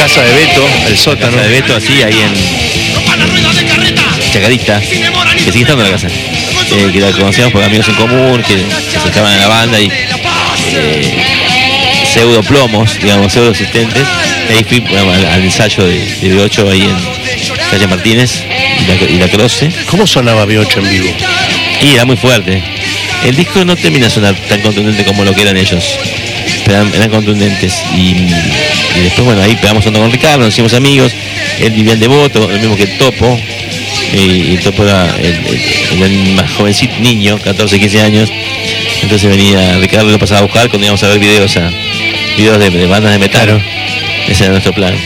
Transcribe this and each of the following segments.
casa de Beto, el sótano. La casa de Beto, así, ahí en Chacarita, que sigue estando en la casa. Que la conocíamos por amigos en común, que se acercaban a la banda y pseudo plomos, digamos, pseudo asistentes. Ahí fui al ensayo de B8 ahí en calle Martínez y la Croce. ¿Cómo sonaba B8 en vivo? Y era muy fuerte. El disco no termina de sonar tan contundente como lo que eran ellos, pero eran contundentes. Y después, bueno, ahí pegamos onda con Ricardo, nos hicimos amigos. Él vivía en Devoto, lo mismo que el Topo. Y el Topo era el más jovencito, niño, 14, 15 años. Entonces venía Ricardo, lo pasaba a buscar cuando íbamos a ver videos de bandas de metal. Claro. Ese era nuestro plan.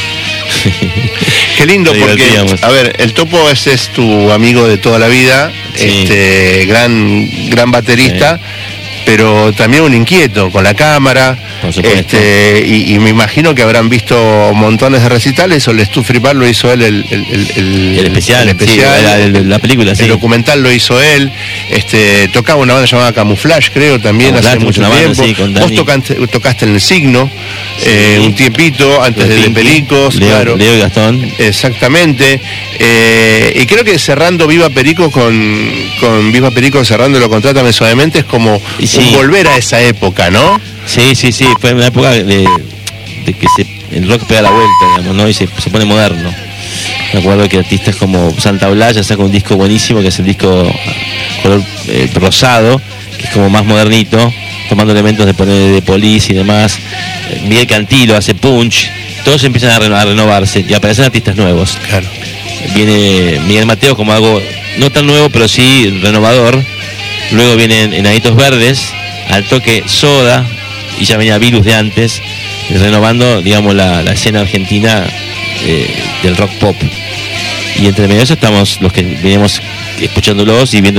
Qué lindo, porque, a ver, el Topo es tu amigo de toda la vida, sí. Gran baterista, sí. Pero también un inquieto con la cámara. Por supuesto. Y me imagino que habrán visto montones de recitales, o el Stu Free Bar lo hizo él, el especial, sí, la película, sí. El documental lo hizo él, tocaba una banda llamada Camouflage, creo, también hace mucho tiempo. Sí, vos tocaste en El Signo, sí. Un tiempito, antes de Pericos, claro. Leo y Gastón. Exactamente. Y creo que cerrando Viva Perico con Viva Perico, cerrando Lo Contrátame Suavemente, es como un volver a esa época, ¿no? Sí, fue una época de que el rock pega la vuelta, digamos, ¿no? Y se pone moderno. Me acuerdo que artistas como Santa Olalla saca un disco buenísimo, que es el disco color rosado, que es como más modernito, tomando elementos de Police y demás. Miguel Cantilo hace Punch, todos empiezan a renovarse y aparecen artistas nuevos. Claro. Viene Miguel Mateo como algo no tan nuevo, pero sí renovador. Luego vienen Enanitos Verdes, al toque Soda, y ya venía Virus de antes, renovando, digamos, la escena argentina del rock pop. Y entre medio de eso estamos los que venimos escuchándolos y viendo